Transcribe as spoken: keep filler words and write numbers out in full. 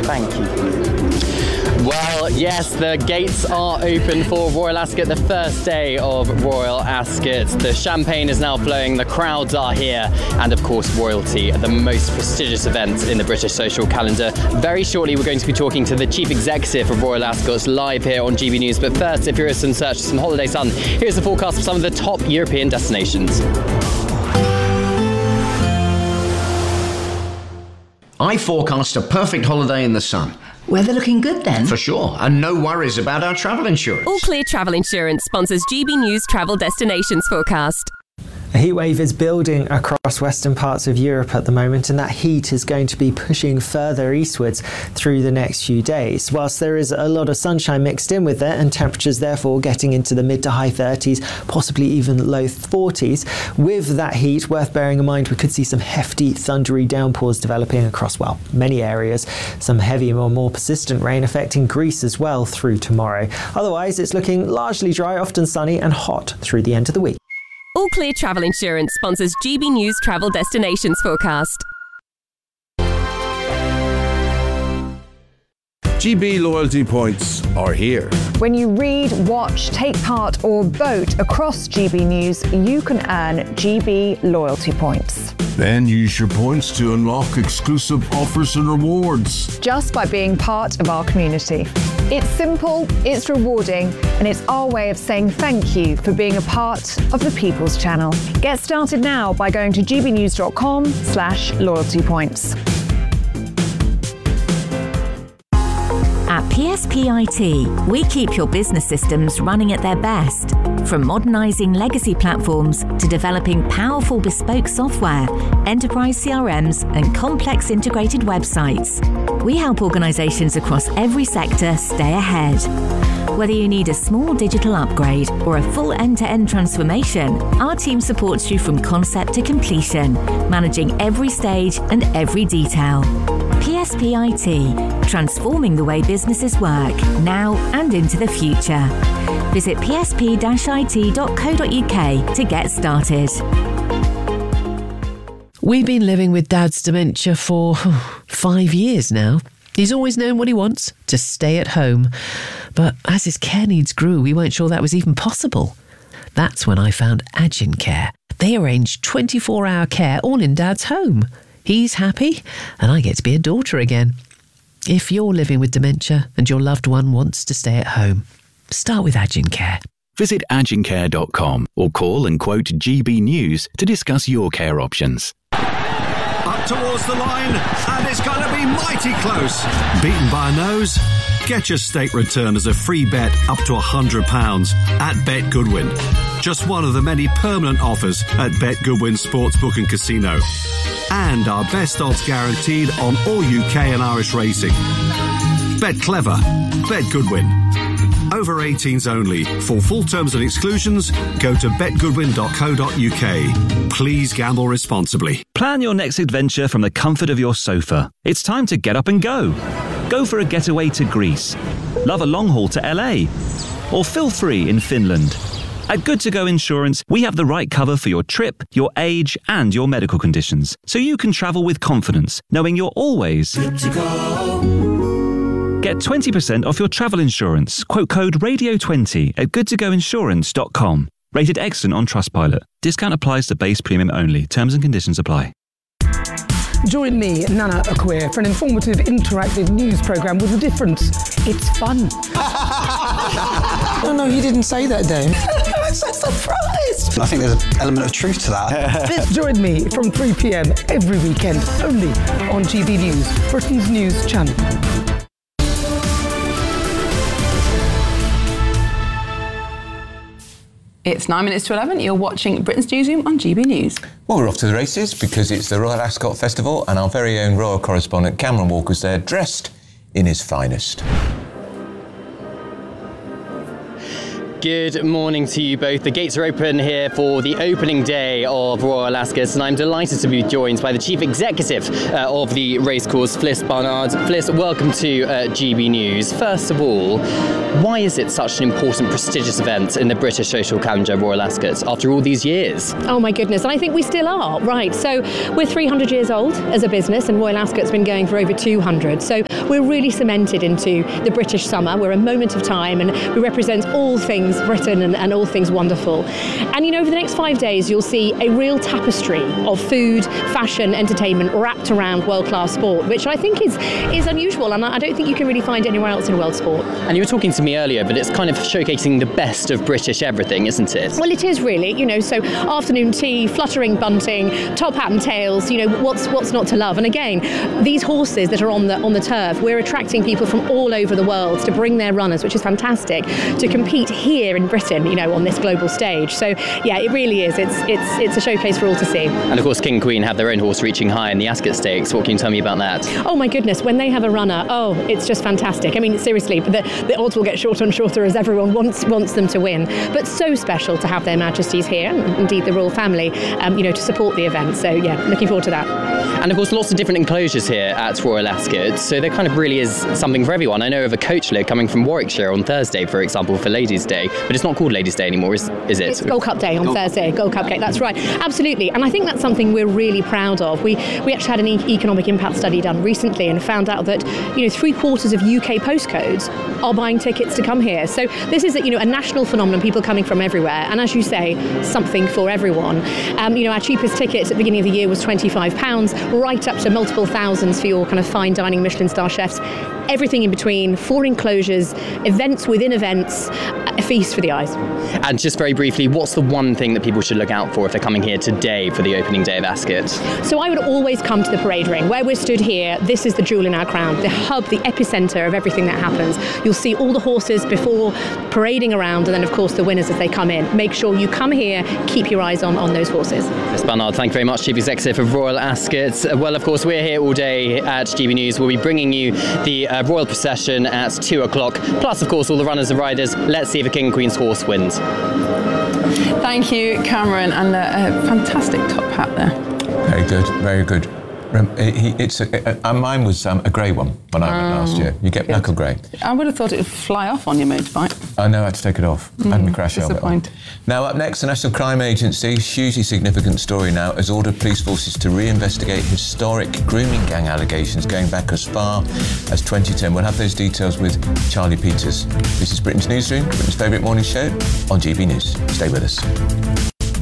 thank you. Well, yes, the gates are open for Royal Ascot, the first day of Royal Ascot. The champagne is now flowing, the crowds are here, and of course royalty, the most prestigious event in the British social calendar. Very shortly we're going to be talking to the Chief Executive of Royal Ascot live here on G B News. But first, if you're in search of some holiday sun, here's the forecast for some of the top European destinations. I forecast a perfect holiday in the sun. Weather looking good then? For sure, and no worries about our travel insurance. All Clear Travel Insurance sponsors G B News Travel Destinations Forecast. A heatwave is building across western parts of Europe at the moment, and that heat is going to be pushing further eastwards through the next few days. Whilst there is a lot of sunshine mixed in with it, and temperatures therefore getting into the mid to high thirties, possibly even low forties, with that heat, worth bearing in mind, we could see some hefty thundery downpours developing across, well, many areas. Some heavy or more persistent rain affecting Greece as well through tomorrow. Otherwise, it's looking largely dry, often sunny and hot through the end of the week. All Clear Travel Insurance sponsors G B News Travel Destinations Forecast. G B loyalty points are here. When you read, watch, take part or vote across G B News, you can earn G B loyalty points. Then use your points to unlock exclusive offers and rewards. Just by being part of our community. It's simple, it's rewarding, and it's our way of saying thank you for being a part of the People's Channel. Get started now by going to gbnews.com slash loyalty points. At P S P I T, we keep your business systems running at their best. From modernising legacy platforms to developing powerful bespoke software, enterprise C R Ms and complex integrated websites, we help organisations across every sector stay ahead. Whether you need a small digital upgrade or a full end-to-end transformation, our team supports you from concept to completion, managing every stage and every detail. P S P I T, transforming the way businesses work, now and into the future. Visit p s p dash i t dot co dot u k to get started. We've been living with Dad's dementia for five years now. He's always known what he wants, to stay at home. But as his care needs grew, we weren't sure that was even possible. That's when I found Agincare. They arrange twenty-four hour care all in Dad's home. He's happy, and I get to be a daughter again. If you're living with dementia and your loved one wants to stay at home, start with Agincare. Visit agincare dot com or call and quote G B News to discuss your care options. Up towards the line, and it's going to be mighty close. Beaten by a nose? Get your stake return as a free bet up to one hundred pounds at Bet Goodwin. Just one of the many permanent offers at Bet Goodwin Sportsbook and Casino. And our best odds guaranteed on all U K and Irish racing. Bet clever. Bet Goodwin. Over eighteens only. For full terms and exclusions, go to bet goodwin dot co dot u k. Please gamble responsibly. Plan your next adventure from the comfort of your sofa. It's time to get up and go. Go for a getaway to Greece. Love a long haul to L A. Or feel free in Finland. At Good To Go Insurance, we have the right cover for your trip, your age, and your medical conditions, so you can travel with confidence, knowing you're always good to go. Get twenty percent off your travel insurance. Quote code radio twenty at good to go insurance dot com. Rated excellent on Trustpilot. Discount applies to base premium only. Terms and conditions apply. Join me, Nana Akwe, for an informative, interactive news programme with a difference. It's fun. No, no, he didn't say that, Dave. I'm so surprised. I think there's an element of truth to that. Join me from three p m every weekend, only on G B News, Britain's news channel. It's nine minutes to eleven. You're watching Britain's Newsroom on G B News. Well, we're off to the races because it's the Royal Ascot Festival and our very own royal correspondent Cameron Walker's there, dressed in his finest. Good morning to you both. The gates are open here for the opening day of Royal Ascot, and I'm delighted to be joined by the Chief Executive uh, of the racecourse, Fliss Barnard. Fliss, welcome to uh, G B News. First of all, why is it such an important, prestigious event in the British social calendar, Royal Ascot, after all these years? Oh my goodness, and I think we still are, right. So we're three hundred years old as a business, and Royal Ascot's been going for over two hundred. So we're really cemented into the British summer. We're a moment of time, and we represent all things Britain and, and all things wonderful. And you know, over the next five days, you'll see a real tapestry of food, fashion, entertainment wrapped around world-class sport, which I think is is unusual, and I don't think you can really find anywhere else in world sport. And you were talking to me earlier, but it's kind of showcasing the best of British everything, isn't it? Well, it is really, you know, so afternoon tea, fluttering bunting, top hat and tails, you know, what's what's not to love? And again, these horses that are on the on the turf, we're attracting people from all over the world to bring their runners, which is fantastic, to compete here in Britain, you know, on this global stage. So yeah, it really is. It's it's it's a showcase for all to see. And of course, King and Queen have their own horse reaching high in the Ascot Stakes. What can you tell me about that? Oh my goodness, when they have a runner, oh, it's just fantastic. I mean, seriously, the, the odds will get shorter and shorter as everyone wants wants them to win. But so special to have their Majesties here, and indeed the royal family, um, you know, to support the event. So yeah, looking forward to that. And of course, lots of different enclosures here at Royal Ascot. So there kind of really is something for everyone. I know of a coach leg coming from Warwickshire on Thursday, for example, for Ladies' Day, but it's not called Ladies' Day anymore, is, is it? It's Gold Cup Day on Gold Thursday, Gold Cup Day, that's right. Absolutely, and I think that's something we're really proud of. We we actually had an e- economic impact study done recently and found out that, you know, three quarters of U K postcodes are buying tickets to come here. So this is, you know, a national phenomenon, people coming from everywhere, and as you say, something for everyone. Um, you know, our cheapest ticket at the beginning of the year was twenty-five pounds, right up to multiple thousands for your kind of fine dining Michelin star chefs. Everything in between, four enclosures, events within events, a feast for the eyes. And just very briefly, what's the one thing that people should look out for if they're coming here today for the opening day of Ascot? So I would always come to the parade ring. Where we're stood here, this is the jewel in our crown, the hub, the epicentre of everything that happens. You'll see all the horses before parading around, and then of course the winners as they come in. Make sure you come here, keep your eyes on, on those horses. Fliss Barnard, thank you very much, Chief Executive of Royal Ascot. Well, of course, we're here all day at G B News. We'll be bringing you the uh, royal procession at two o'clock, plus of course all the runners and riders. Let's see if a King and Queen's horse wins. Thank you, Cameron, and a, a fantastic top hat there. Very good, very good. Um, he, it's a, uh, mine was um, a grey one when I went Oh, last year. You get good. knuckle grey. I would have thought it would fly off on your motorbike. I know I had to take it off. Mm, I had my crash helmet on. disappointing. Now up next, the National Crime Agency, hugely significant story now, has ordered police forces to reinvestigate historic grooming gang allegations going back as far as twenty ten. We'll have those details with Charlie Peters. This is Britain's Newsroom, Britain's favourite morning show on G B News. Stay with us.